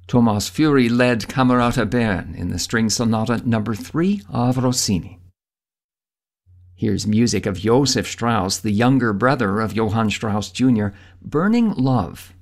Thomas Fury led Camerata Bern in the String Sonata No. 3 of Rossini. Here's music of Joseph Strauss, the younger brother of Johann Strauss Jr., Burning Love,